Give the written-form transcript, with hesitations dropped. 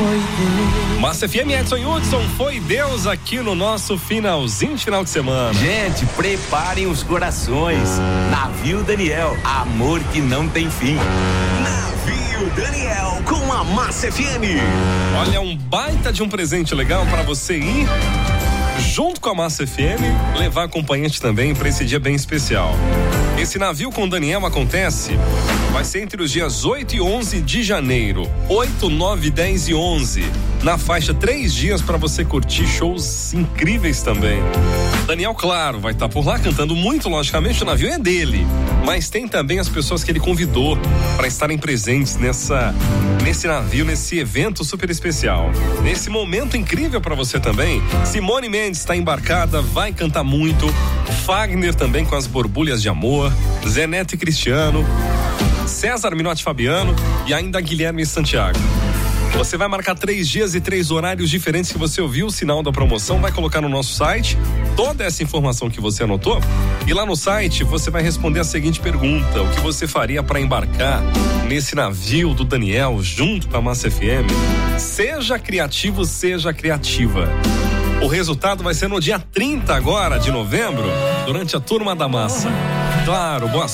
Massa FM, Edson Hudson, foi Deus aqui no nosso finalzinho de final de semana. Gente, preparem os corações. Navio Daniel, amor que não tem fim. Navio Daniel com a Massa FM. Olha, um baita de um presente legal para você ir junto com a Massa FM, levar acompanhante também para esse dia bem especial. Esse Navio com Daniel acontece, vai ser entre os dias 8 e 11 de janeiro. 8, 9, 10 e 11. Na faixa 3 dias para você curtir shows incríveis também. Daniel, claro, vai estar por lá cantando muito, logicamente, o navio é dele. Mas tem também as pessoas que ele convidou para estarem presentes nesse navio, nesse evento super especial. Nesse momento incrível para você também. Simone Mendes está embarcada, vai cantar muito. Fagner também com as borbulhas de amor. Zé Neto e Cristiano. César Minotti Fabiano e ainda Guilherme Santiago. Você vai marcar 3 dias e 3 horários diferentes que você ouviu o sinal da promoção, vai colocar no nosso site toda essa informação que você anotou e lá no site você vai responder a seguinte pergunta: o que você faria para embarcar nesse navio do Daniel junto com a Massa FM? Seja criativo, seja criativa. O resultado vai ser no dia 30 agora de novembro, durante a Turma da Massa. Claro, boa